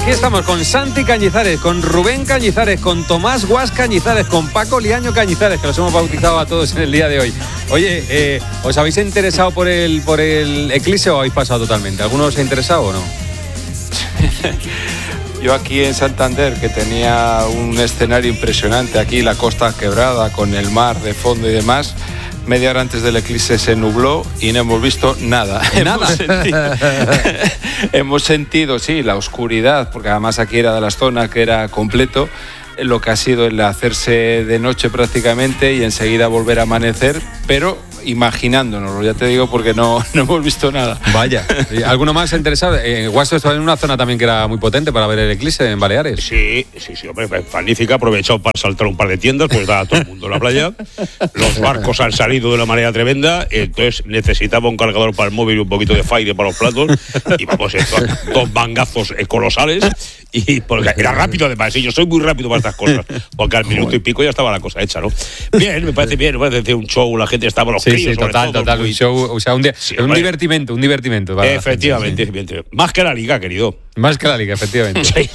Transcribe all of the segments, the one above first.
Aquí estamos con Santi Cañizares, con Rubén Cañizares, con Tomás Guas Cañizares, con Paco Liaño Cañizares, que los hemos bautizado a todos en el día de hoy. Oye, ¿os habéis interesado por el eclipse o habéis pasado totalmente? ¿Alguno os ha interesado o no? Yo aquí en Santander, que tenía un escenario impresionante, aquí la costa quebrada, con el mar de fondo y demás, media hora antes del eclipse se nubló y no hemos visto nada. ¿Nada? Hemos sentido, sí, la oscuridad, porque además aquí era de las zonas que era completo, lo que ha sido el hacerse de noche prácticamente y enseguida volver a amanecer, pero imaginándonoslo, ya te digo, porque no hemos visto nada. Vaya. ¿Alguno más interesado? Guaso estaba en una zona también que era muy potente para ver el eclipse en Baleares. Sí, hombre, magnífica. Aprovechado para saltar un par de tiendas, pues estaba todo el mundo en la playa. Los barcos han salido de una manera tremenda, entonces necesitaba un cargador para el móvil y un poquito de Fire para los platos. Y vamos, dos mangazos colosales. Y porque era rápido además, y yo soy muy rápido para estas cosas, porque al minuto y pico ya estaba la cosa hecha, ¿no? Bien, me parece un show, la gente estaba los críos, sí, total, un show, o sea, un divertimento. Divertimento. Más que la liga, querido. Más que la liga, efectivamente. Sí.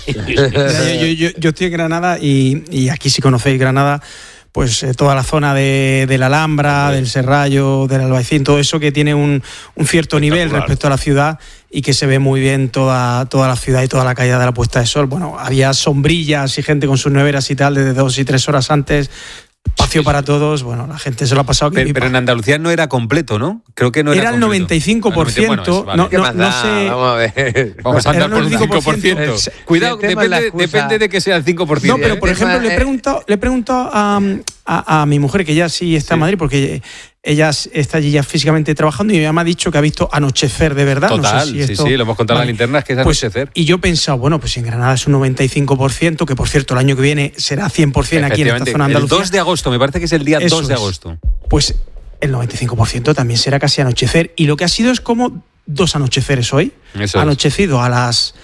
Yo estoy en Granada y aquí, si conocéis Granada, pues toda la zona de la Alhambra, del Serrallo, del Albaicín, todo eso que tiene un cierto nivel respecto a la ciudad y que se ve muy bien toda la ciudad y toda la caída de la puesta de sol. Bueno, había sombrillas y gente con sus neveras y tal desde 2 y 3 horas antes. Espacio para todos, bueno, la gente se lo ha pasado. Pero en Andalucía no era completo, ¿no? Creo que no era el 95%. Bueno, no sé. Vamos a ver. Vamos a andar por un 5%. Cuidado, depende de que sea el 5%. No, pero por ejemplo, le he preguntado a mi mujer, que ella sí está en Madrid, porque ella está allí ya físicamente trabajando, y ella me ha dicho que ha visto anochecer de verdad. Total, no sé si lo hemos contado en la linterna, es que es anochecer. Y yo he pensado, bueno, pues en Granada es un 95%, que por cierto el año que viene será 100% aquí en esta zona Andalucía. El 2 de agosto, me parece que es el día 2 de agosto. Pues el 95% también será casi anochecer, y lo que ha sido es como 2 anocheceres hoy. Anochecido a las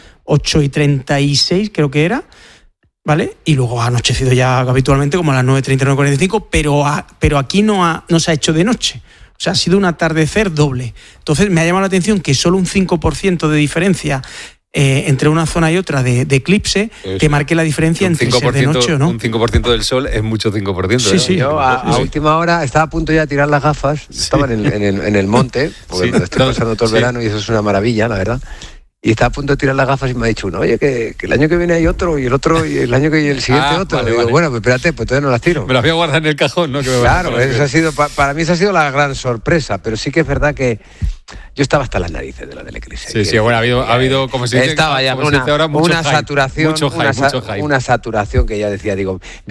8:36, creo que era, ¿vale? Y luego ha anochecido ya habitualmente como a las 9:30, 9:45, pero aquí no se ha hecho de noche. O sea, ha sido un atardecer doble. Entonces me ha llamado la atención que solo un 5% de diferencia entre una zona y otra de eclipse te marque la diferencia entre ser de noche o no. Un 5% del sol es mucho 5%. Sí. Yo a última hora estaba a punto ya de tirar las gafas. Estaba en el monte, porque estoy pasando todo el verano y eso es una maravilla, la verdad. Y estaba a punto de tirar las gafas y me ha dicho uno, oye, que el año que viene hay otro, y el otro, y el año que viene el siguiente otro. Vale, digo, bueno, pues espérate, pues todavía no las tiro. Me las voy a guardar en el cajón, ¿no? Claro, eso ha sido, para mí esa ha sido la gran sorpresa, pero sí que es verdad que yo estaba hasta las narices de la del eclipse. Sí, bueno, ha habido como se dice, estaba ya una saturación, una saturación que ya decía,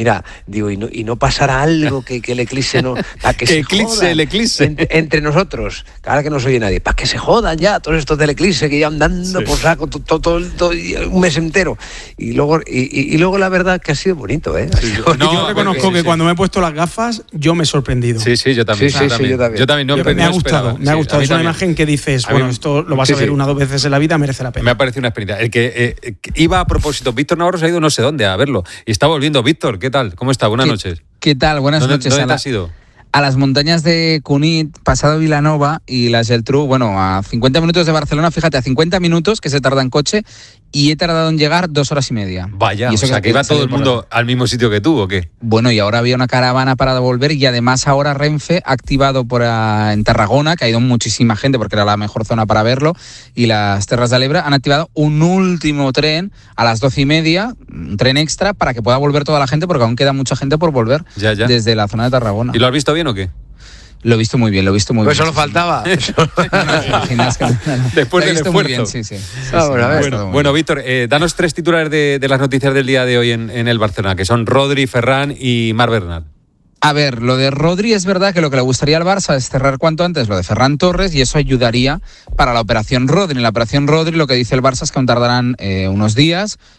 y no pasará algo que el eclipse no, para que se jodan, el eclipse entre nosotros, ahora que no se oye nadie, para que se jodan ya todos estos del eclipse que ya andando por saco todo un mes entero, y luego la verdad que ha sido bonito, ¿eh? Yo reconozco que cuando me he puesto las gafas yo me he sorprendido. Sí, yo también. Yo también me ha gustado. Es una imagen que dices, bueno, esto lo vas a ver 1 o 2 veces en la vida, merece la pena. Me ha parecido una experiencia. El que iba a propósito, Víctor Navarro se ha ido no sé dónde a verlo y está volviendo. Víctor, ¿qué tal? ¿Cómo está? Buenas noches. ¿Qué tal? Buenas noches. ¿Dónde te has ido? A las montañas de Cunit, pasado Vilanova y la Geltrú, a 50 minutos de Barcelona, fíjate, a 50 minutos que se tarda en coche, y he tardado en llegar 2 horas y media. Vaya, y eso, o sea, que iba todo el mundo al mismo sitio que tú, ¿o qué? Bueno, y ahora había una caravana para volver, y además ahora Renfe ha activado en Tarragona, que ha ido muchísima gente porque era la mejor zona para verlo, y las Terras de l'Ebre han activado un último tren a las 12:30, un tren extra para que pueda volver toda la gente, porque aún queda mucha gente por volver desde la zona de Tarragona. ¿Y lo has visto bien o qué? Lo he visto muy bien, Pues solo faltaba. Después del esfuerzo. Muy bien, sí. Bueno, Víctor, danos 3 titulares de las noticias del día de hoy en el Barcelona, que son Rodri, Ferran y Marc Bernat. A ver, lo de Rodri es verdad que lo que le gustaría al Barça es cerrar cuanto antes lo de Ferran Torres, y eso ayudaría para la operación Rodri. En la operación Rodri lo que dice el Barça es que aún tardarán unos días,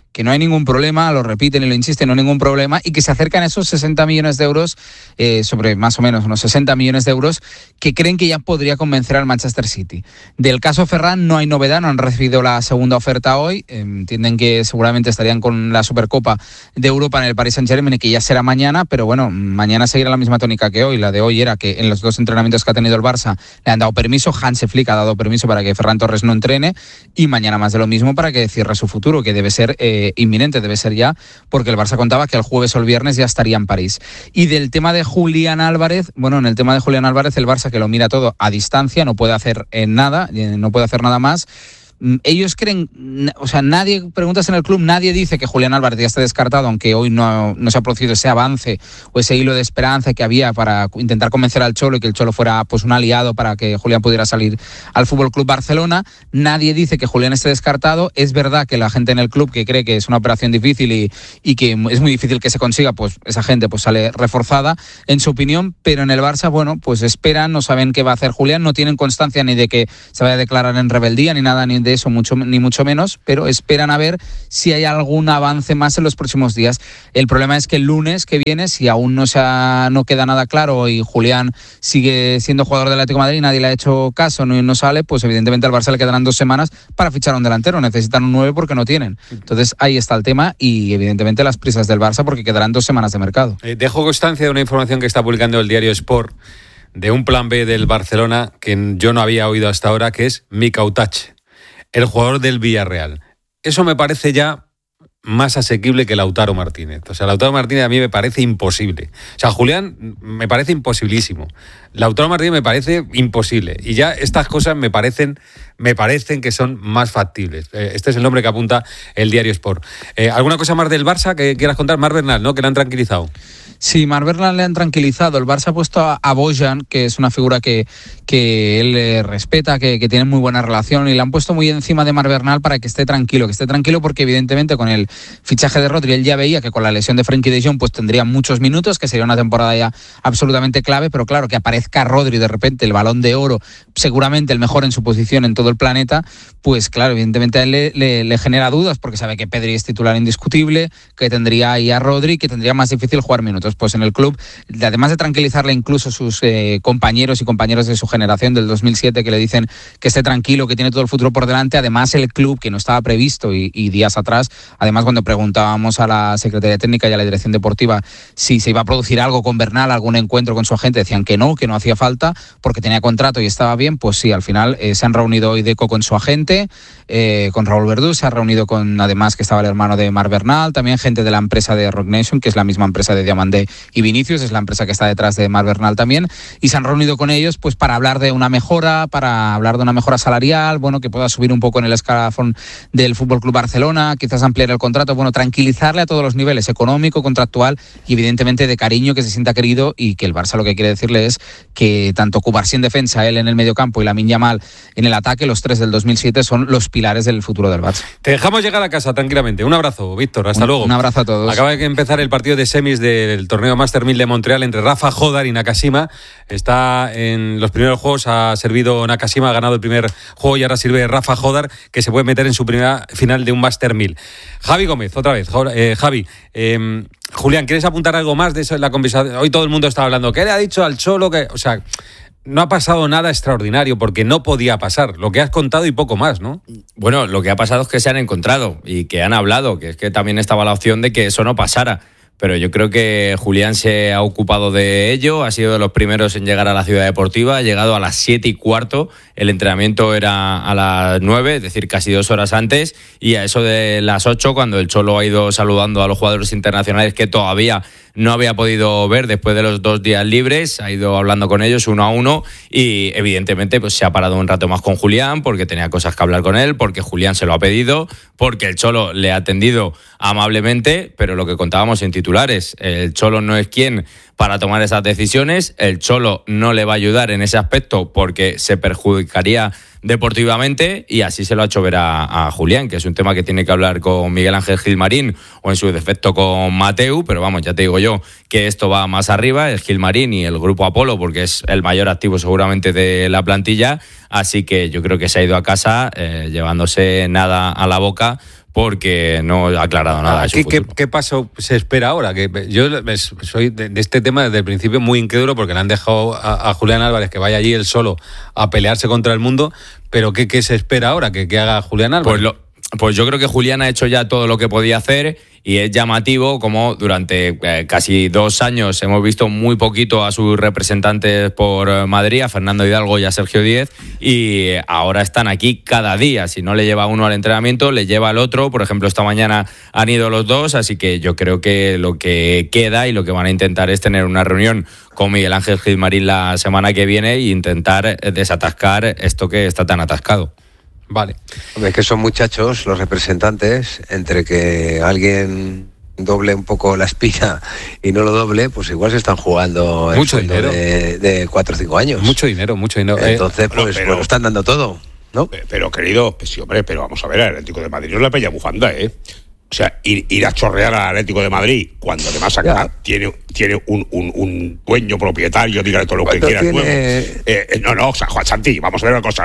que no hay ningún problema, lo repiten y lo insisten, no hay ningún problema, y que se acercan a esos 60 millones de euros, sobre más o menos unos 60 millones de euros, que creen que ya podría convencer al Manchester City. Del caso Ferran no hay novedad, no han recibido la segunda oferta hoy, entienden que seguramente estarían con la Supercopa de Europa en el Paris Saint-Germain, que ya será mañana, pero bueno, mañana seguirá la misma tónica que hoy. La de hoy era que en los 2 entrenamientos que ha tenido el Barça le han dado permiso, Hansi Flick ha dado permiso para que Ferran Torres no entrene, y mañana más de lo mismo para que cierre su futuro, que debe ser inminente, debe ser ya, porque el Barça contaba que el jueves o el viernes ya estaría en París. Y del tema de Julián Álvarez, bueno, en el tema de Julián Álvarez, el Barça, que lo mira todo a distancia, no puede hacer nada, no puede hacer nada más. Ellos creen, o sea, nadie, preguntas en el club, nadie dice que Julián Álvarez ya esté descartado, aunque hoy no se ha producido ese avance o ese hilo de esperanza que había para intentar convencer al Cholo y que el Cholo fuera pues un aliado para que Julián pudiera salir al Fútbol Club Barcelona. Nadie dice que Julián esté descartado. Es verdad que la gente en el club que cree que es una operación difícil y que es muy difícil que se consiga, pues esa gente pues sale reforzada en su opinión, pero en el Barça, bueno, pues esperan, no saben qué va a hacer Julián, no tienen constancia ni de que se vaya a declarar en rebeldía ni nada, ni de eso, ni mucho menos, pero esperan a ver si hay algún avance más en los próximos días. El problema es que el lunes que viene, si aún no queda nada claro y Julián sigue siendo jugador del Atlético de Madrid, nadie le ha hecho caso, no sale, pues evidentemente al Barça le quedarán 2 semanas para fichar a un delantero, necesitan un 9 porque no tienen. Entonces ahí está el tema y evidentemente las prisas del Barça porque quedarán 2 semanas de mercado. Dejo constancia de una información que está publicando el diario Sport de un plan B del Barcelona que yo no había oído hasta ahora, que es Mika Utache, el jugador del Villarreal. Eso me parece ya más asequible que Lautaro Martínez. O sea, Lautaro Martínez a mí me parece imposible. O sea, Julián me parece imposibilísimo. Lautaro Martínez me parece imposible. Y ya estas cosas me parecen que son más factibles. Este es el nombre que apunta el diario Sport. ¿Alguna cosa más del Barça que quieras contar? Marc Bernal, ¿no? Que le han tranquilizado. Sí, Marc Bernal le han tranquilizado. El Barça ha puesto a Bojan, que es una figura que él respeta, que tiene muy buena relación, y le han puesto muy encima de Marc Bernal para que esté tranquilo porque evidentemente con el fichaje de Rodri él ya veía que con la lesión de Frenkie de Jong pues tendría muchos minutos, que sería una temporada ya absolutamente clave, pero claro, que aparezca Rodri de repente, el Balón de Oro, seguramente el mejor en su posición en todo el planeta, pues claro, evidentemente a él le genera dudas, porque sabe que Pedri es titular indiscutible, que tendría ahí a Rodri, que tendría más difícil jugar minutos. Pues en el club, además de tranquilizarle incluso sus compañeros y compañeras de su generación del 2007 que le dicen que esté tranquilo, que tiene todo el futuro por delante, además el club, que no estaba previsto y días atrás, además cuando preguntábamos a la Secretaría Técnica y a la Dirección Deportiva si se iba a producir algo con Bernal, algún encuentro con su agente, decían que no hacía falta porque tenía contrato y estaba bien. Pues sí, al final se han reunido hoy Deco con su agente, con Raúl Verdú, se ha reunido con, además que estaba el hermano de Marc Bernal, también gente de la empresa de Rock Nation, que es la misma empresa de Diamandé y Vinicius, es la empresa que está detrás de Marc Bernal también, y se han reunido con ellos pues para hablar de una mejora salarial, bueno, que pueda subir un poco en el escalafón del Fútbol Club Barcelona, quizás ampliar el contrato, bueno, tranquilizarle a todos los niveles, económico, contractual y evidentemente de cariño, que se sienta querido, y que el Barça lo que quiere decirle es que tanto Cubarsí en defensa, él en el mediocampo y Lamine Yamal en el ataque, los 3 del 2007 son los pilares del futuro del Barça. Te dejamos llegar a casa tranquilamente. Un abrazo, Víctor, hasta luego. Un abrazo a todos. Acaba de empezar el partido de semis del torneo Master 1000 de Montreal entre Rafa Jodar y Nakashima. Está en los primeros juegos, ha servido Nakashima, ha ganado el primer juego y ahora sirve Rafa Jodar, que se puede meter en su primera final de un Master 1000. Javi Gómez, otra vez. Javi, Julián, ¿quieres apuntar algo más de eso en la conversación? Hoy todo el mundo estaba hablando. ¿Qué le ha dicho al Cholo? O sea, no ha pasado nada extraordinario porque no podía pasar. Lo que has contado y poco más, ¿no? Bueno, lo que ha pasado es que se han encontrado y que han hablado, que es que también estaba la opción de que eso no pasara. Pero yo creo que Julián se ha ocupado de ello, ha sido de los primeros en llegar a la ciudad deportiva, ha llegado a las 7:15, el entrenamiento era a las 9, es decir, casi 2 horas antes, y a eso de las 8, cuando el Cholo ha ido saludando a los jugadores internacionales que todavía no había podido ver después de los 2 días libres, ha ido hablando con ellos 1 a 1 y evidentemente pues se ha parado un rato más con Julián porque tenía cosas que hablar con él, porque Julián se lo ha pedido, porque el Cholo le ha atendido amablemente, pero lo que contábamos en titulares, el Cholo no es quien para tomar esas decisiones, el Cholo no le va a ayudar en ese aspecto porque se perjudicaría deportivamente, y así se lo ha hecho ver a Julián, que es un tema que tiene que hablar con Miguel Ángel Gilmarín o en su defecto con Mateu, pero vamos, ya te digo yo que esto va más arriba, el Gilmarín y el grupo Apolo, porque es el mayor activo seguramente de la plantilla, así que yo creo que se ha ido a casa llevándose nada a la boca, porque no ha aclarado nada. ¿Qué paso se espera ahora? Que yo soy de este tema desde el principio muy incrédulo, porque le han dejado a Julián Álvarez que vaya allí él solo a pelearse contra el mundo, pero ¿qué se espera ahora que haga Julián Álvarez? Pues yo creo que Julián ha hecho ya todo lo que podía hacer, y es llamativo como durante casi 2 años hemos visto muy poquito a sus representantes por Madrid, a Fernando Hidalgo y a Sergio Díez, y ahora están aquí cada día. Si no le lleva uno al entrenamiento, le lleva al otro. Por ejemplo, esta mañana han ido los dos, así que yo creo que lo que queda y lo que van a intentar es tener una reunión con Miguel Ángel Gilmarín la semana que viene e intentar desatascar esto que está tan atascado. Vale. Hombre, que son muchachos los representantes, entre que alguien doble un poco la espina y no lo doble, pues igual se están jugando mucho dinero de 4 o 5 años. Mucho dinero. Entonces, pues lo están dando todo, ¿no? Pero querido, pues sí, hombre, pero vamos a ver, el Atlético de Madrid no es la peña bufanda, ¿eh? O sea, ir a chorrear al Atlético de Madrid cuando además acá tiene un dueño propietario, dígale todo lo que quiera. O sea, Juan Santi, vamos a ver una cosa.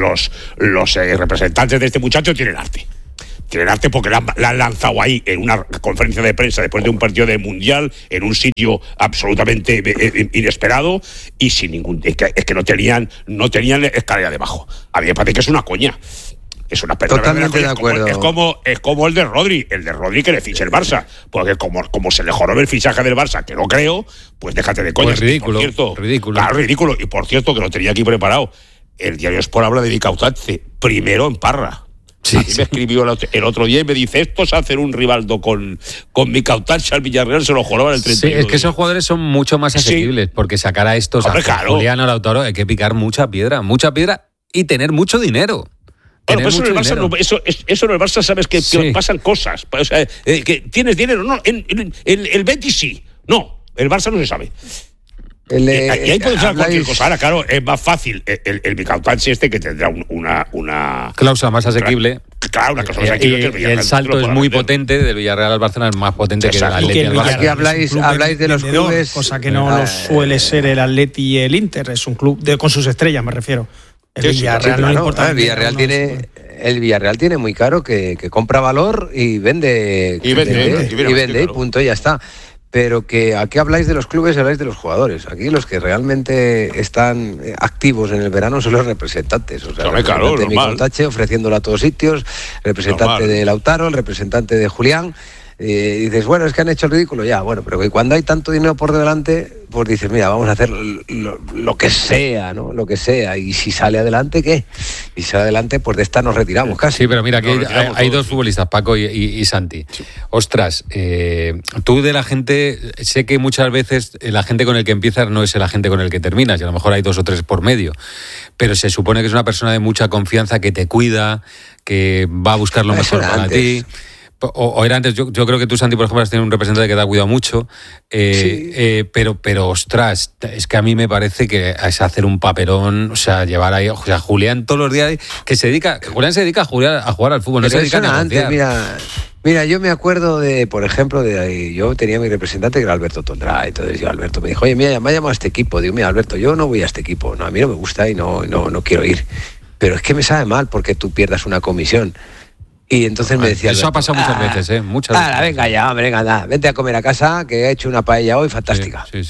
Los representantes de este muchacho tienen arte. Tienen arte porque la han lanzado ahí en una conferencia de prensa después de un partido de Mundial, en un sitio absolutamente inesperado y sin ningún... Es que no tenían escalera debajo. A mí me parece que es una coña. Es una pérdida. Totalmente de acuerdo. Es como el de Rodri que le fiche el Barça. Porque como se le jorobe el fichaje del Barça, que no creo, pues déjate de coñas. Pues ridículo. Por cierto, ridículo. Claro, ridículo. Y por cierto, que lo tenía aquí preparado. El diario Sport habla de Vicautazzi, primero en Parra. Sí, a mí me escribió el otro día y me dice: esto es hacer un rivaldo con Vicautazzi al Villarreal, se lo joroban el 31. Sí, es que esos jugadores son mucho más asequibles, porque sacar a estos, a Julián o Lautaro, hay que picar mucha piedra y tener mucho dinero. Bueno, pues eso en el Barça sabes que pasan cosas. O sea, que tienes dinero. No, el Betis sí. No, el Barça no se sabe. Y ahí puede ser cualquier cosa. Ahora, claro, es más fácil el Vicautazzi que tendrá una cláusula más asequible. Claro, una cláusula más asequible que el Villarreal. El salto es muy potente, del Villarreal al Barcelona es más potente que el Atleti al Barça. Aquí habláis de los clubes, cosa que no lo suele ser el Atleti y el Inter. Es un club con sus estrellas, me refiero. El Villarreal no le importa. El Villarreal tiene muy caro que compra valor y vende y punto, y ya está. Pero que aquí habláis de los clubes y habláis de los jugadores. Aquí los que realmente están activos en el verano son los representantes. O sea, el representante de Vicautazzi ofreciéndolo a todos sitios, el representante de Lautaro, el representante de Julián. Dices, bueno, es que han hecho el ridículo, ya, bueno, pero cuando hay tanto dinero por delante, pues dices, mira, vamos a hacer lo que sea, ¿no? Lo que sea, y si sale adelante, ¿qué? Y si sale adelante, pues de esta nos retiramos casi. Sí, pero mira, aquí hay dos futbolistas, Paco y Santi. Sí. Ostras, tú de la gente, sé que muchas veces la gente con el que empiezas no es el agente con el que terminas, y a lo mejor hay 2 o 3 por medio, pero se supone que es una persona de mucha confianza, que te cuida, que va a buscar lo mejor para ti. O era antes, yo creo que tú, Santi, por ejemplo, has tenido un representante que te ha cuidado mucho, pero ostras, es que a mí me parece que es hacer un papelón, o sea, llevar ahí, o sea, Julián todos los días, Julián se dedica a jugar al fútbol, no se dedica a negociar. Mira, yo me acuerdo de, por ejemplo, yo tenía mi representante que era Alberto Tondrá, entonces yo, Alberto me dijo, oye, mira, me ha llamado a este equipo, digo, mira, Alberto, yo no voy a este equipo, no, a mí no me gusta y no quiero ir, pero es que me sabe mal porque tú pierdas una comisión. Y entonces me decía... Eso Alberto, ha pasado muchas veces, muchas veces. Venga ya, hombre, venga, vente a comer a casa, que he hecho una paella hoy fantástica. Sí.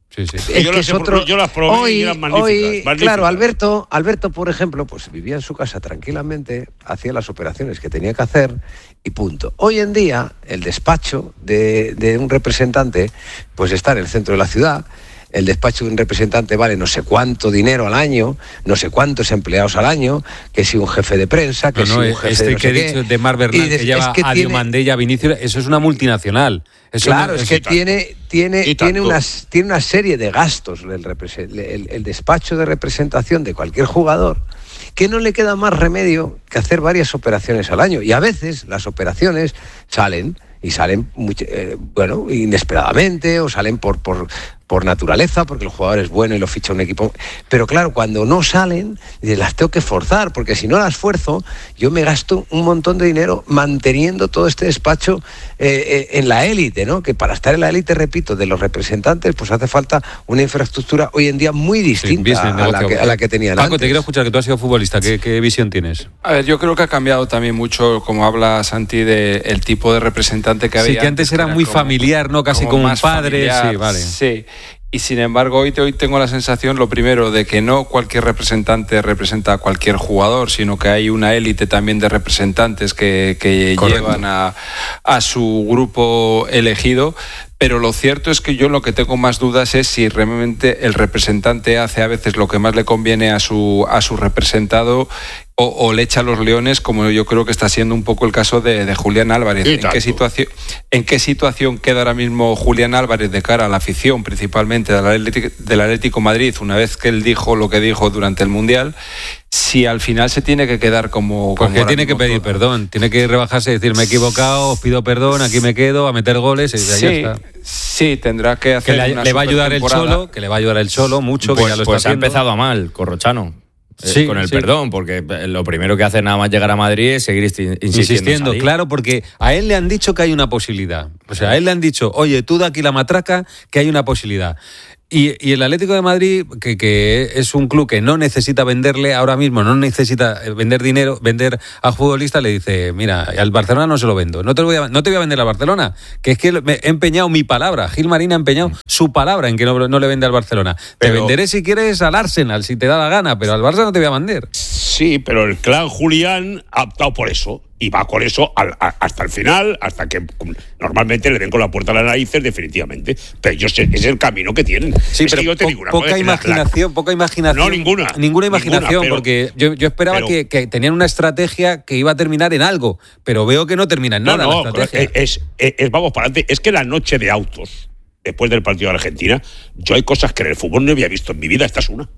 Yo las probé y eran magníficas. Claro, Alberto, por ejemplo, pues vivía en su casa tranquilamente, hacía las operaciones que tenía que hacer y punto. Hoy en día, el despacho de un representante, pues está en el centro de la ciudad. El despacho de un representante vale no sé cuánto dinero al año, no sé cuántos empleados al año, que si un jefe de prensa, que si un jefe de no sé he dicho de Mar Bernal, que lleva a Diomandella, Vinicius, eso es una multinacional. Eso claro, es que tiene una serie de gastos el despacho de representación de cualquier jugador, que no le queda más remedio que hacer varias operaciones al año. Y a veces las operaciones salen inesperadamente, o salen por por naturaleza, porque el jugador es bueno y lo ficha un equipo. Pero claro, cuando no salen, las tengo que forzar, porque si no las fuerzo, yo me gasto un montón de dinero manteniendo todo este despacho en la élite, ¿no? Que para estar en la élite, repito, de los representantes, pues hace falta una infraestructura hoy en día muy distinta a la que tenían Paco, antes. te quiero escuchar, que tú has sido futbolista. ¿Qué visión tienes? A ver, yo creo que ha cambiado también mucho, como habla Santi, del tipo de representante que había. Sí, que antes era muy familiar, ¿no? Casi como un padre. Familiar, sí, vale. Sí. Y sin embargo, hoy tengo la sensación, lo primero, de que no cualquier representante representa a cualquier jugador, sino que hay una élite también de representantes que llevan a su grupo elegido. Pero lo cierto es que yo lo que tengo más dudas es si realmente el representante hace a veces lo que más le conviene a su representado o le echa a los leones, como yo creo que está siendo un poco el caso de Julián Álvarez. ¿En qué situación queda ahora mismo Julián Álvarez de cara a la afición, principalmente del Atlético Madrid, una vez que él dijo lo que dijo durante el Mundial? Si al final se tiene que quedar como... Porque tiene que pedir perdón, tiene que rebajarse y decir, me he equivocado, os pido perdón, aquí me quedo, a meter goles, y ya está. Sí, tendrá que hacer que le va a ayudar el Cholo, mucho, pues, que ya lo pues está ha haciendo. empezado mal, Corrochano. Sí, con el perdón, porque lo primero que hace nada más llegar a Madrid es seguir insistiendo. Claro, porque a él le han dicho que hay una posibilidad. O sea, a él le han dicho, oye, tú da aquí la matraca, que hay una posibilidad. Y el Atlético de Madrid, que es un club que no necesita venderle ahora mismo, no necesita vender dinero, vender a futbolistas, le dice, mira, al Barcelona no se lo vendo, no te voy a vender al Barcelona, que es que he empeñado mi palabra, Gil Marín ha empeñado su palabra en que no le vende al Barcelona. Te venderé si quieres al Arsenal, si te da la gana, pero al Barça no te voy a vender. Sí, pero el clan Julián ha optado por eso. Y va con eso hasta el final, hasta que normalmente le den con la puerta a las narices, definitivamente. Pero es el camino que tienen. Sí, pero yo te digo, poca imaginación. No, ninguna. Ninguna imaginación, pero, porque yo esperaba que tenían una estrategia que iba a terminar en algo, pero veo que no termina en nada la estrategia. Vamos para adelante. Es que la noche de autos, después del partido de Argentina, yo hay cosas que en el fútbol no había visto en mi vida, esta es una.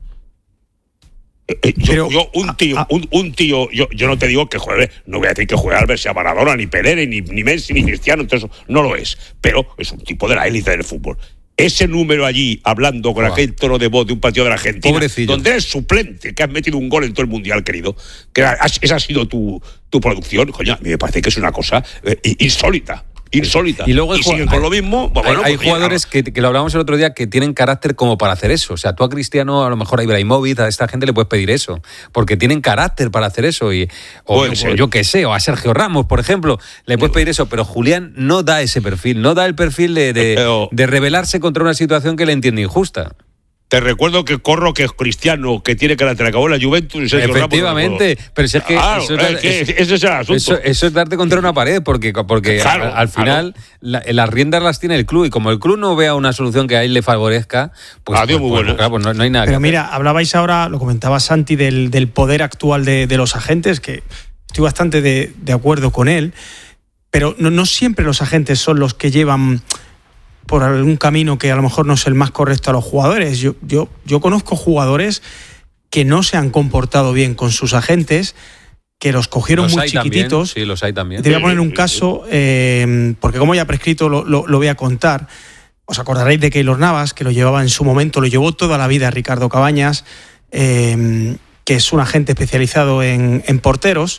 Un tío, yo no te digo que juegue, no voy a decir que juegue Albert, sea Maradona, ni Pelé, ni Messi, ni Cristiano, entonces no lo es, pero es un tipo de la élite del fútbol. Ese número allí, hablando con aquel tono de voz de un partido de la Argentina, pobrecillo, donde eres suplente, que has metido un gol en todo el Mundial, querido, que esa ha sido tu producción, coño, a mí me parece que es una cosa insólita. Y luego siguen con lo mismo. Hay jugadores que lo hablábamos el otro día, que tienen carácter como para hacer eso. O sea, tú a Cristiano, a lo mejor a Ibrahimovic, a esta gente le puedes pedir eso, porque tienen carácter para hacer eso. O yo qué sé, o a Sergio Ramos, por ejemplo, le puedes pedir eso, pero Julián no da ese perfil, no da el perfil de rebelarse contra una situación que le entiende injusta. Te recuerdo que es Cristiano, que tiene carácter, acabó en la Juventus y Sergio efectivamente, Ramos, pero si es que, ese es el asunto. Eso es darte contra una pared, porque claro, al final las riendas las tiene el club, y como el club no vea una solución que a él le favorezca, pues, muy bueno. Claro, pues no hay nada. Pero mira, hablabais ahora, lo comentaba Santi, del poder actual de los agentes, que estoy bastante de acuerdo con él, pero no siempre los agentes son los que llevan por algún camino que a lo mejor no es el más correcto a los jugadores. Yo conozco jugadores que no se han comportado bien con sus agentes, que los cogieron muy chiquititos. También, sí, los hay también. Te voy a poner un caso, porque como ya prescrito lo voy a contar. Os acordaréis de Keylor Navas, que lo llevaba en su momento, lo llevó toda la vida Ricardo Cabañas, que es un agente especializado en porteros.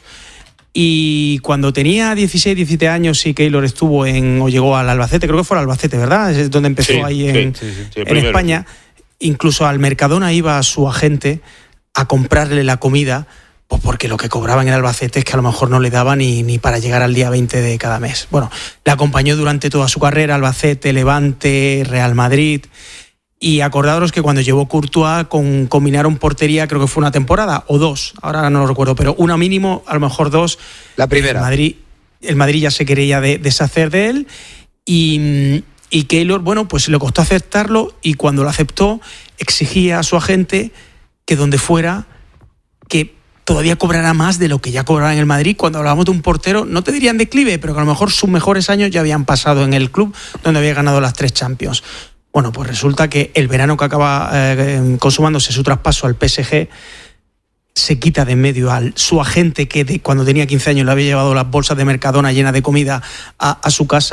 Y cuando tenía 16, 17 años, sí, Keylor estuvo o llegó al Albacete, creo que fue al Albacete, ¿verdad? Es donde empezó en España. Incluso al Mercadona iba su agente a comprarle la comida, pues porque lo que cobraba en el Albacete es que a lo mejor no le daba ni para llegar al día 20 de cada mes. Bueno, le acompañó durante toda su carrera, Albacete, Levante, Real Madrid. Y acordaros que cuando llevó Courtois combinaron portería, creo que fue una temporada o dos, ahora no lo recuerdo, pero una mínimo, a lo mejor dos. La primera. El Madrid ya se quería deshacer de él, y Keylor, bueno, pues le costó aceptarlo, y cuando lo aceptó exigía a su agente que donde fuera, que todavía cobrará más de lo que ya cobraba en el Madrid. Cuando hablábamos de un portero, no te dirían declive, pero que a lo mejor sus mejores años ya habían pasado en el club donde había ganado las 3 Champions. Bueno, pues resulta que el verano que acaba consumándose su traspaso al PSG, se quita de en medio a su agente, que cuando tenía 15 años le había llevado las bolsas de Mercadona llenas de comida a su casa,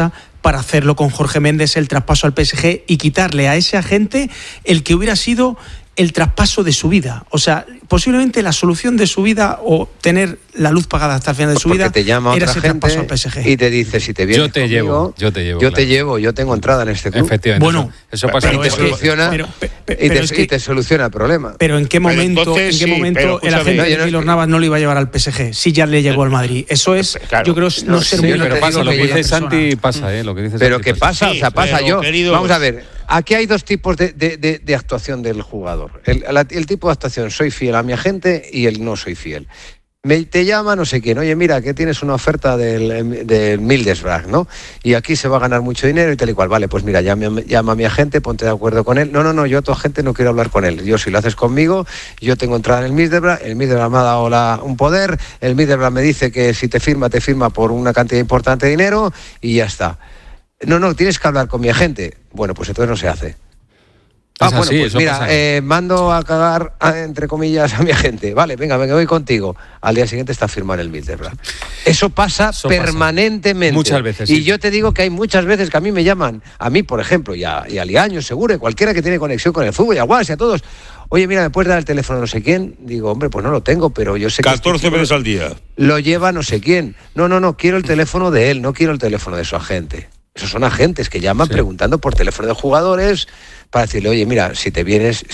para hacerlo con Jorge Méndez, el traspaso al PSG, y quitarle a ese agente el que hubiera sido el traspaso de su vida. O sea, posiblemente la solución de su vida, o tener la luz pagada hasta el final de su vida, te llama era otra ese traspaso al gente PSG. y te dice, si te vienes conmigo, yo te llevo, yo tengo entrada en este club. Efectivamente. Bueno, eso pasa. Y te soluciona, y te soluciona el problema. Pero ¿en qué momento, entonces, el agente de Keylor Navas no lo iba a llevar al PSG si ya le llegó al Madrid? Eso es, claro, yo creo, no ser muy pero pasa, lo que dice persona. Santi pasa, lo que dice Pero Santi ¿qué pasa? O sea, pasa pero, yo. queridos, Vamos a ver, aquí hay dos tipos de actuación del jugador. El tipo de actuación, soy fiel a mi agente, y el no soy fiel. Te llama no sé quién, oye, mira, que tienes una oferta del Middlesbrough, ¿no? Y aquí se va a ganar mucho dinero y tal y cual. Vale, pues mira, llama a mi agente, ponte de acuerdo con él. No, yo a tu agente no quiero hablar con él. Yo, si lo haces conmigo, yo tengo entrada en el Middlesbrough me ha dado un poder, el Middlesbrough me dice que si te firma por una cantidad importante de dinero y ya está. No, tienes que hablar con mi agente. Bueno, pues entonces no se hace. Así, pues mira, mando a cagar, entre comillas, a mi agente. Vale, venga, voy contigo. Al día siguiente está firmado en el Middlesbrough. Eso pasa permanentemente. Muchas veces. Y yo te digo que hay muchas veces que a mí me llaman, a mí, por ejemplo, y a Liaño, seguro, cualquiera que tiene conexión con el fútbol, y a Guas y a todos. Oye, mira, ¿me puedes dar el teléfono no sé quién? Digo, hombre, pues no lo tengo, pero yo sé que 14 veces al día. Lo lleva no sé quién. No, quiero el teléfono de él, no quiero el teléfono de su agente. Esos son agentes que llaman preguntando por teléfono de jugadores para decirle, oye, mira, si te vienes,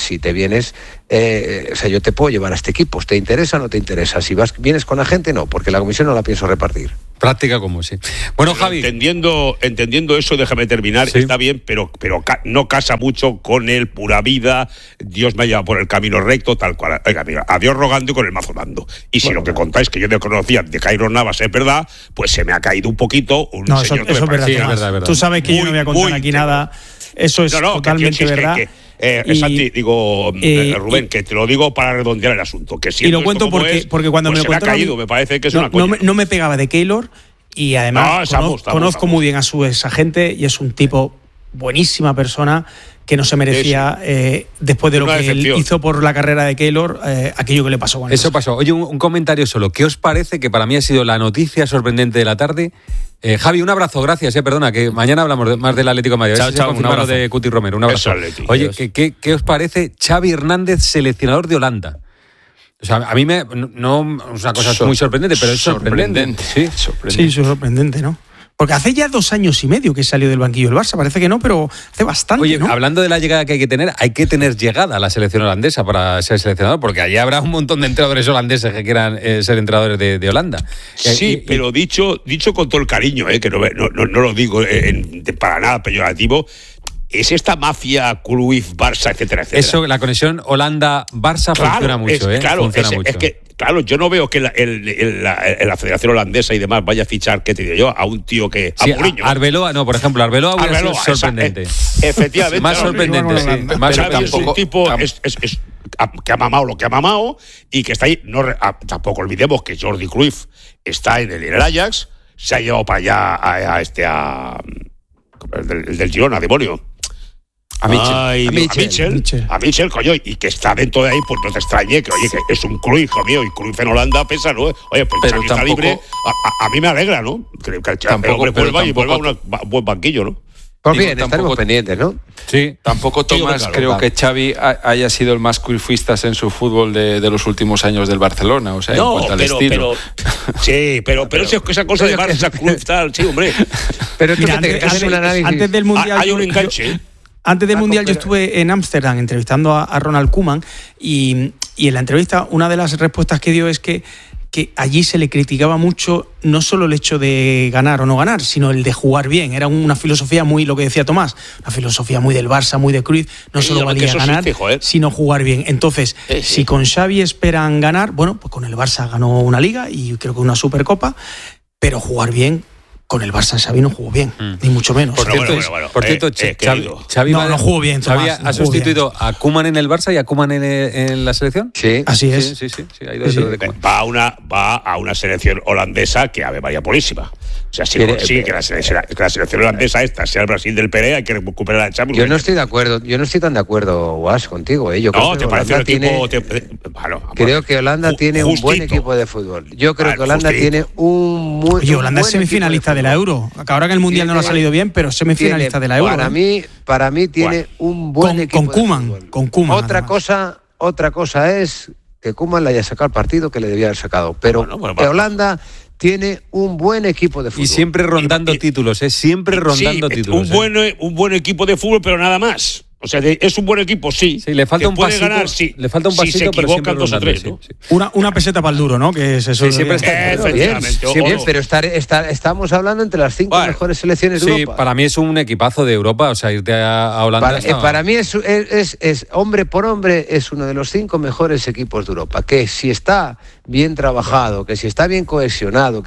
o sea, yo te puedo llevar a este equipo, ¿te interesa o no te interesa? Si vienes con agente, no, porque la comisión no la pienso repartir. Práctica común, sí. Bueno, pero Javi. Entendiendo eso, déjame terminar, está bien, pero no casa mucho con el pura vida, Dios me ha llevado por el camino recto, tal cual. Oiga, mira, a Dios rogando y con el mazo dando. Y si lo que contáis que yo no conocía de Keylor Navas es verdad, pues se me ha caído un poquito un señor que eso es verdad, sí, es verdad. Tú sabes que yo no voy a contar aquí nada. Eso es totalmente verdad. Santi, Rubén, que te lo digo para redondear el asunto. Que y lo cuento porque cuando pues me lo contaron, ha caído, me parece que es una coña. No me pegaba de Keylor, y además conozco muy bien a su exagente, y es un tipo, buenísima persona, que no se merecía, después de lo que él hizo por la carrera de Keylor, aquello que le pasó con él. Eso pasó. Oye, un comentario solo. ¿Qué os parece, que para mí ha sido la noticia sorprendente de la tarde? Javi, un abrazo, gracias, perdona, que mañana hablamos más del Atlético de Madrid. Chao, un abrazo. De Cuti Romero, un abrazo. Oye, ¿qué os parece Xavi Hernández, seleccionador de Holanda? O sea, a mí no es una cosa muy sorprendente, pero es sorprendente. Sí, sorprendente, ¿no? Porque hace ya 2 años y medio que salió del banquillo del Barça. Parece que no, pero hace bastante. Oye, ¿no? Hablando de la llegada que hay que tener llegada a la selección holandesa para ser seleccionador, porque allí habrá un montón de entrenadores holandeses que quieran ser entrenadores de Holanda. Sí, pero dicho con todo el cariño, que no lo digo para nada peyorativo, es esta mafia Cruyff, Barça, etcétera, etcétera. Eso, la conexión Holanda-Barça funciona mucho, funciona mucho. Es que, claro, yo no veo que la Federación Holandesa y demás vaya a fichar, ¿qué te digo yo? A un tío que... Sí, Arbeloa, no, por ejemplo, Arbeloa hubiera sido sorprendente. Efectivamente. Más sorprendente, sí. Más es un tipo que ha mamado lo que ha mamado y que está ahí. Tampoco olvidemos que Jordi Cruyff está en el Ajax, se ha llevado para allá el del Girona, demonio. A Mitchell, coño, y que está dentro de ahí, pues no te extrañe que, oye, que es un Cruyff, hijo mío, y Cruyff en Holanda pesa, ¿no? Oye, pues pero Xavi está libre, a mí me alegra, ¿no? Que el hombre vuelva a un buen banquillo, ¿no? Pues bien, estaremos pendientes, ¿no? Sí. Tampoco, Tomás, creo que Xavi haya sido el más cruyffista en su fútbol de los últimos años del Barcelona, o sea, en cuanto al estilo. Pero esa cosa de Barça, Cruyff, tal, sí, hombre. Pero antes del Mundial... Hay un enganche. Antes del Mundial yo estuve en Ámsterdam entrevistando a Ronald Koeman, y en la entrevista una de las respuestas que dio es que allí se le criticaba mucho no solo el hecho de ganar o no ganar, sino el de jugar bien. Era una filosofía muy, lo que decía Tomás, una filosofía muy del Barça, muy de Cruyff, no solo valía ganar, sino jugar bien. Entonces, si con Xavi esperan ganar, bueno, pues con el Barça ganó una Liga y creo que una Supercopa, pero jugar bien, con el Barça Xavi no jugó bien, ni mucho menos. Por cierto, Xavi no jugó bien, Tomás. Xavi ha sustituido a Koeman en el Barça y a Koeman en la selección. Sí, así es. Sí, ha ido de Koeman. Va a una selección holandesa que Ave María purísima. O sea, si consigue que la selección holandesa sea el Brasil del Pelé, hay que recuperar la Champions. Yo no estoy tan de acuerdo, Guas, contigo. Yo creo ¿te parece el equipo? Creo que Holanda tiene un buen equipo de fútbol. Yo creo que Holanda tiene un muy Oye, Holanda es semifinalista de la Euro. Ahora que el Mundial no le ha salido bien, pero semifinalista de la Euro. Para mí tiene un buen equipo de fútbol. Con Koeman. Otra cosa es que Koeman le haya sacado el partido que le debía haber sacado. Pero Holanda tiene un buen equipo de fútbol. Y siempre rondando títulos, siempre rondando títulos. Un buen equipo de fútbol, pero nada más. O sea, es un buen equipo, sí. Sí, le falta un pasito. Ganar, sí. Le falta un pasito, si se pero equivocan 2 o 3, ¿no? Sí. Una peseta para el duro, ¿no? Que es eso. Sí, siempre está bien, pero estamos hablando entre las 5 mejores selecciones de Europa. Sí, para mí es un equipazo de Europa, o sea, irte a Holanda. Para mí es hombre por hombre, es uno de los 5 mejores equipos de Europa. Que si está bien trabajado, que si está bien cohesionado,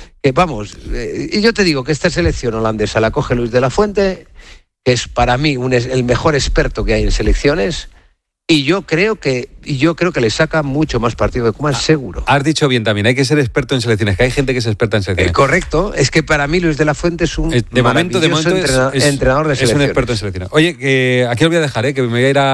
y yo te digo que esta selección holandesa la coge Luis de la Fuente, que es para mí el mejor experto que hay en selecciones, y yo creo que le saca mucho más partido de Koeman, seguro. Has dicho bien también, hay que ser experto en selecciones, que hay gente que es experta en selecciones. Correcto, es que para mí Luis de la Fuente es un entrenador de selecciones. Es un experto en selecciones. Oye, que aquí os voy a dejar, que me voy a ir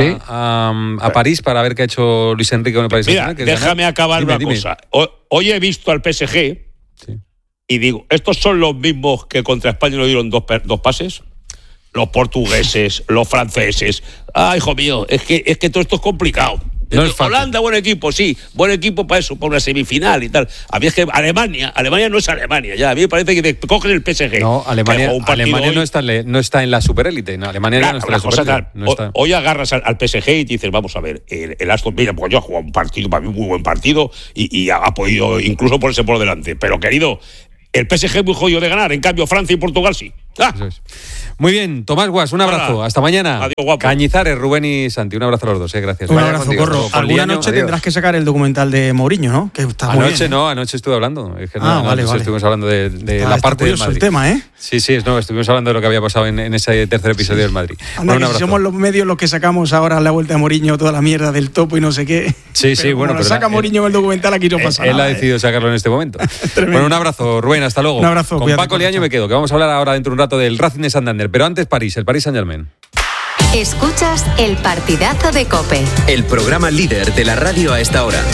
a París para ver qué ha hecho Luis Enrique con el Paris Saint-Germain. Mira, déjame acabar una cosa. Hoy he visto al PSG y digo, ¿estos son los mismos que contra España nos dieron dos pases? Los portugueses, los franceses. Hijo mío, es que todo esto es complicado. No es Holanda, buen equipo, sí, buen equipo para eso, para una semifinal y tal. A mí es que Alemania no es Alemania, ya. A mí me parece que te cogen el PSG. No, Alemania no está en la superélite. No, Alemania no está en la superélite. Hoy agarras al PSG y dices, vamos a ver, el Aston Villa, pues yo ha jugado un partido, para mí muy buen partido, y ha podido incluso ponerse por delante. Pero querido, el PSG es muy jodido de ganar, en cambio Francia y Portugal sí. Eso es. Muy bien, Tomás Guas, un abrazo. Hasta mañana. Adiós, guapo. Cañizares, Rubén y Santi. Un abrazo a los dos, gracias. Un abrazo, Corro. Alguna noche tendrás que sacar el documental de Mourinho, ¿no? Que está muy bien. Anoche estuve hablando. Vale. Estuvimos hablando de la parte del Madrid. El tema, ¿eh? Sí, estuvimos hablando de lo que había pasado en ese tercer episodio del Madrid. Anda, si somos los medios los que sacamos ahora la vuelta de Mourinho, toda la mierda del topo y no sé qué. Sí, bueno. Pero saca Mourinho en el documental, aquí no pasa nada. Él ha decidido sacarlo en este momento. Bueno, un abrazo, Rubén, hasta luego. Un abrazo. Con Paco Liaño me quedo, que vamos a hablar ahora dentro de un rato del Racing de Santander. Pero antes París, el Paris Saint-Germain. Escuchas el partidazo de COPE. El programa líder de la radio a esta hora.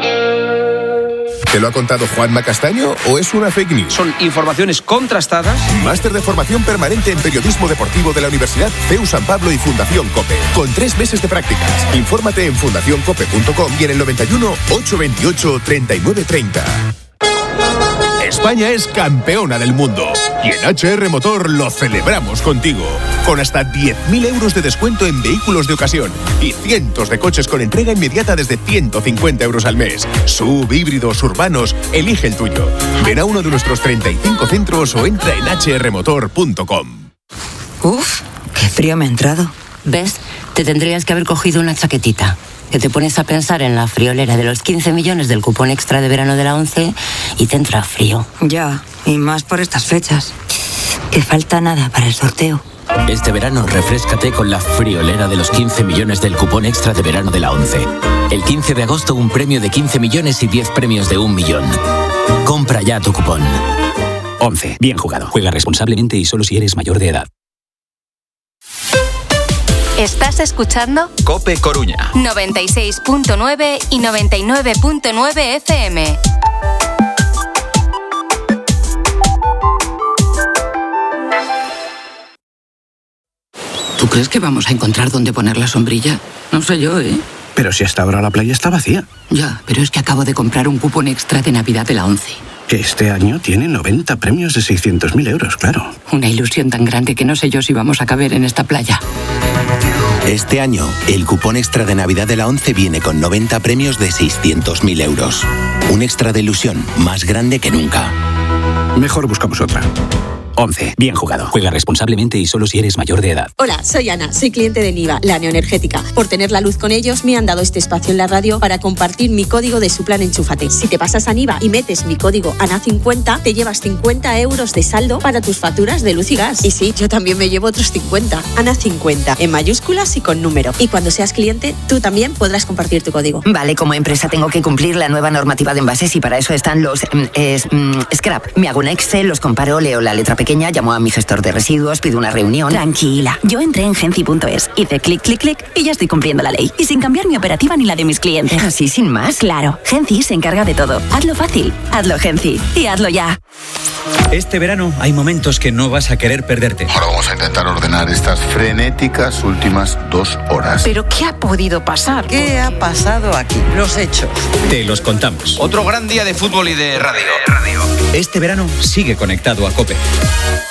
¿Te lo ha contado Juanma Castaño o es una fake news? Son informaciones contrastadas. Máster de formación permanente en periodismo deportivo de la Universidad CEU San Pablo y Fundación COPE. Con 3 meses de prácticas. Infórmate en fundacioncope.com y en el 91 828 3930. España es campeona del mundo y en HR Motor lo celebramos contigo. Con hasta 10.000 euros de descuento en vehículos de ocasión y cientos de coches con entrega inmediata desde 150 euros al mes. SUV, híbridos, urbanos, elige el tuyo. Ven a uno de nuestros 35 centros o entra en hrmotor.com. Uf, qué frío me ha entrado. ¿Ves? Te tendrías que haber cogido una chaquetita. Que te pones a pensar en la friolera de los 15 millones del cupón extra de verano de la 11 y te entra frío. Ya, y más por estas fechas. Que falta nada para el sorteo. Este verano refréscate con la friolera de los 15 millones del cupón extra de verano de la 11. El 15 de agosto un premio de 15 millones y 10 premios de 1 millón. Compra ya tu cupón. 11. Bien jugado. Juega responsablemente y solo si eres mayor de edad. ¿Estás escuchando? COPE Coruña 96.9 y 99.9 FM. ¿Tú crees que vamos a encontrar dónde poner la sombrilla? No sé yo, ¿eh? Pero si hasta ahora la playa está vacía. Ya, pero es que acabo de comprar un cupón extra de Navidad de la 11. Que este año tiene 90 premios de 600.000 euros, claro. Una ilusión tan grande que no sé yo si vamos a caber en esta playa. Este año, el cupón extra de Navidad de la 11 viene con 90 premios de 600.000 euros. Un extra de ilusión más grande que nunca. Mejor buscamos otra. 11. Bien jugado. Juega responsablemente y solo si eres mayor de edad. Hola, soy Ana, soy cliente de Niva, la neoenergética. Por tener la luz con ellos, me han dado este espacio en la radio para compartir mi código de su plan Enchúfate. Si te pasas a Niva y metes mi código ANA50, te llevas 50 euros de saldo para tus facturas de luz y gas. Y sí, yo también me llevo otros 50. ANA50, en mayúsculas y con número. Y cuando seas cliente, tú también podrás compartir tu código. Vale, como empresa tengo que cumplir la nueva normativa de envases y para eso están los scrap. Me hago un Excel, los comparo, leo la letra pequeña, llamo a mi gestor de residuos, pido una reunión. Tranquila, yo entré en Genci.es, hice clic, clic, clic y ya estoy cumpliendo la ley. Y sin cambiar mi operativa ni la de mis clientes. ¿Así sin más? Claro, Genci se encarga de todo. Hazlo fácil, hazlo Genci y hazlo ya. Este verano hay momentos que no vas a querer perderte. Ahora vamos a intentar ordenar estas frenéticas últimas 2 horas. ¿Pero qué ha podido pasar? ¿Qué ha pasado aquí? Los hechos. Te los contamos. Otro gran día de fútbol y de radio. Este verano sigue conectado a COPE.